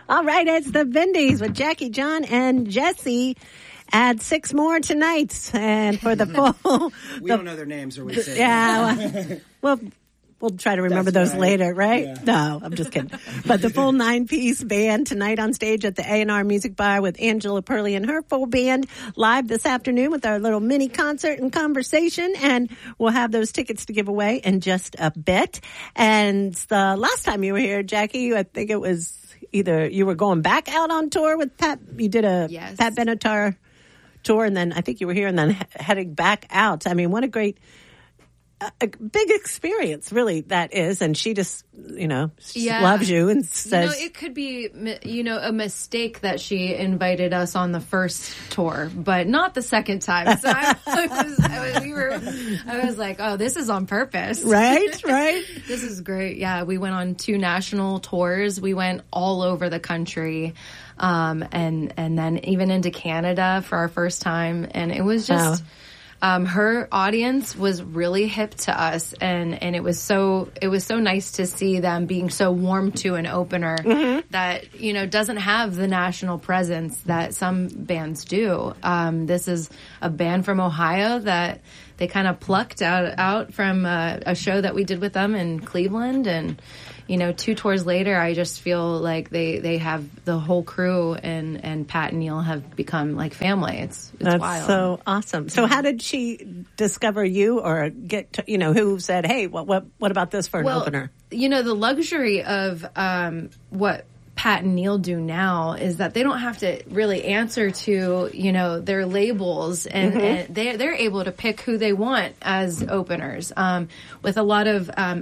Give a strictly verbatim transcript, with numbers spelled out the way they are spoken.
All right, it's the Vindies with Jackie, John, and Jesse. Add six more tonight, and for the full... we the, don't know their names, or we say yeah, well, well, we'll try to remember That's those right. later, right? Yeah. No, I'm just kidding. But the full nine-piece band tonight on stage at the A and R Music Bar with Angela Perley and her full band live this afternoon with our little mini concert and conversation, and we'll have those tickets to give away in just a bit. And the last time you were here, Jackie, I think it was either you were going back out on tour with Pat. You did a Yes. Pat Benatar tour, and then I think you were here and then he- heading back out. I mean, what a great, a, a big experience, really, that is. And she just, you know, she Yeah. loves you and You says, know, it could be, you know, a mistake that she invited us on the first tour, but not the second time. So I, I was, I was, we were, I was like, oh, this is on purpose. right, right. This is great. Yeah, we went on two national tours. We went all over the country, um, and and then even into Canada for our first time. And it was just, Wow. um, her audience was really hip to us, and and it was so it was so nice to see them being so warm to an opener that you know doesn't have the national presence that some bands do. Um, this is a band from Ohio that they kind of plucked out out from uh, a show that we did with them in Cleveland, and you know, two tours later, I just feel like they, they have the whole crew and, and Pat and Neil have become like family. It's it's That's wild. so awesome. So how did she discover you, or get to, you know, who said, hey, what what what about this for an well, opener? You know, the luxury of um, what Pat and Neil do now is that they don't have to really answer to, you know, their labels, and, Mm-hmm. and they're, they're able to pick who they want as openers. Um, with a lot of um,